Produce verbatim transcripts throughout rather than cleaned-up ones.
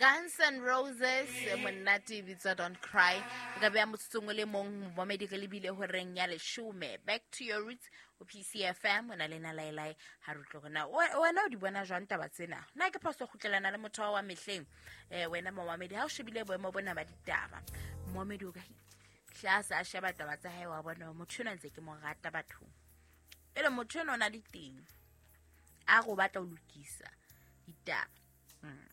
Guns N' Roses monate bitsa Don't Cry ka bea motsotsong le mong mo medical bile ho reng ya leshume. Back to your roots o P C F M ona le na lailai ha re tlogona wena o di bona jwang taba tsena nna ke phaso khutlelana le motho wa mehleng eh wena momamedi ha o shebile boemo bona ba ditaba momamedi o ka hlasa a sheba taba tsa hae wa bona motho na ntse ke mo rata batho ele motho ena ona diteng a go batla o lokisa ditaba mm.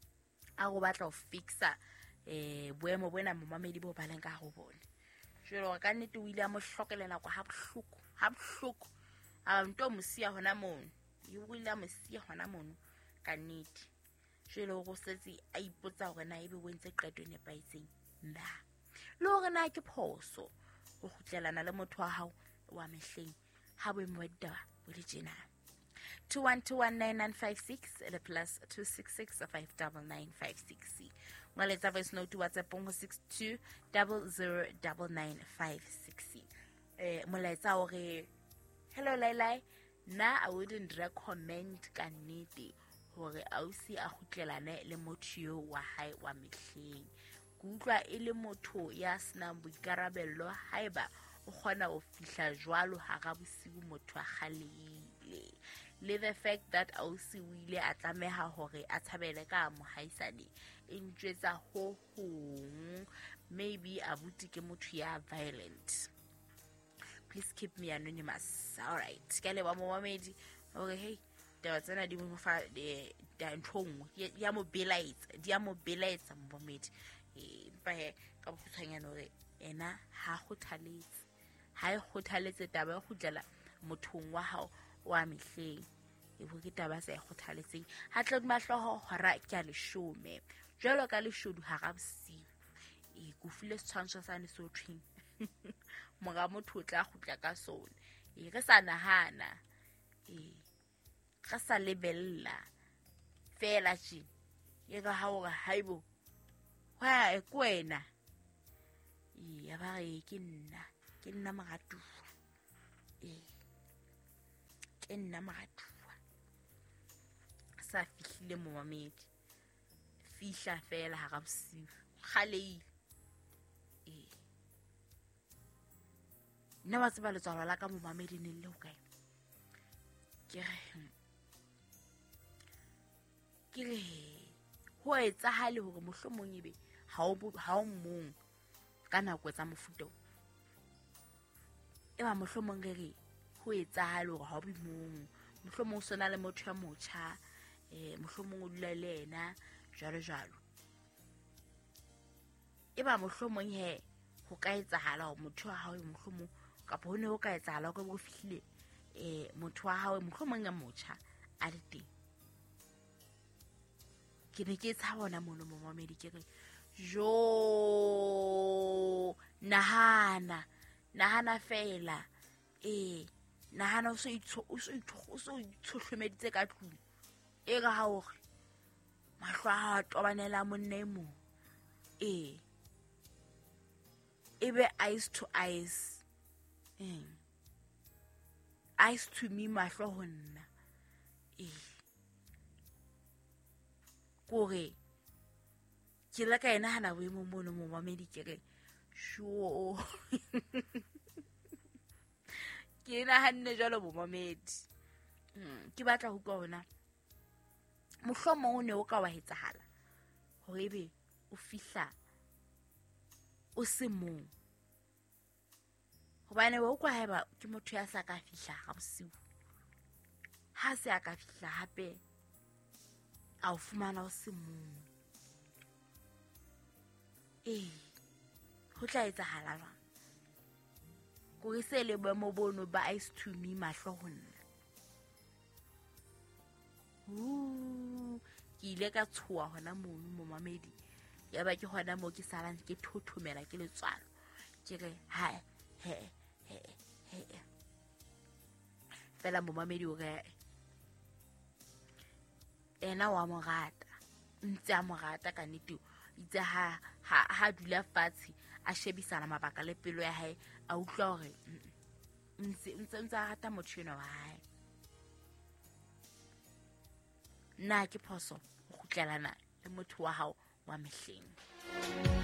a go batla o fixa eh boemo bona momamedi bo baleng ka go bone jelo ka nnete o ile a mo hlokelela go ha bohloko ha bohloko a nto mosia hona mono yo ile a mosia hona mono ka nnete jelo go setsi a ipotsa gore na ebe wentse qeto ne paitseng nna le gore na ke phoso go khutlelana le motho wa hao wa mehleng ha boemo ba ditaba bo le tjena two one two one nine nine five six le plus two six six five nine nine five six ngaletsa voice note WhatsApp go six two zero zero nine nine five six eh molaetsa o re hello lailai na I wouldn't recommend ka nnete hore ausi a khutlelane le motho yo wa hae wa mehleng kutlwa e le motho ya snang boikarabello haeba o kgona go fihla jwalo ha ga bosigo motho a khalile le the fact that ausi o ile a tlameha hore a thabele ka mohaisane e ntwetsa ho hong maybe abuti ke motho ya violent. Please keep me anonymous. All right ke le ba momamedi okay hey taba tsena di mo fa di ntong ya mo belaetsa di ya mo belaetsa momamedi e ba ka botshanyana re ena ha go thaletse ha e go thaletse taba go dlela mothong wa hao wa mehleng e bo ke taba se go thaletseng ha tlo mahloho hora ke a leshume jwalo ka leshudu ha ga bosiu e go file tshwantsho sa ne so twing moga motho tla go tla ka sone e re sa nahana e ga sa lebella fela tshi e ga ha o ga haibo wa e kwena e ya ba e ke nna ke nna magatu e ke nna magatu sa fihlile momamedi fihla fela ha ga bosiu khaleile e nna wa tseba letswalo la ka momamedi ne le ho kae ke re ke re ho etsa hale hore mohlomong ebe ha o ha o mong kana go etsa mofuto e ba mohlomong re ho etsa hale hore ha o bi mong mohlomong sona le motho ya motsha eh mohlomong o dula le ena jalo jalo e ba mohlomong he ho ka etsa hala hore motho wa hao mohlomong ka bone ho ka etsa hala go go fihlile eh motho wa hao mohlomong ya motsha a le teng ke ne ke tsa bona mono momamedi ke re jo nahana nahana fela eh nahana o so itso o so itshohlomeditse ka tlung e ga ha o re mahlo a tobanela monne mo eh ebe eyes to eyes eh eyes to me mahlo honna eh kore ke la ka ena hana boemo mono momamedi ke re sho ke na hanne jalo momamedi mm ke batla ho kwa ona mohlomong o ne o ka wa hetsahala hore ebe o fihla o se mong hobane o kwa heba ke motho ya sa ka fihla ga bosiu ha se a ka fihla hape a o fumana o se mong eh ho tla etsahala jwang go se le boemo bono ba eyes to me mahlo honna uh ke ile ka tshoa hona mono momamedi ya ba ke hona mo ke salang ke thothomela ke letswalo ke re ha he he he fela momamedi o re ena wa mogata ntse a mogata ka nnete itse ha ha dula fatshe a shebisana mabaka le pelo ya hae a utlwa hore ntse ntse ntse a rata motho ena wa hae nna ke phoso go khutlelana le motho wa hao wa mehleng.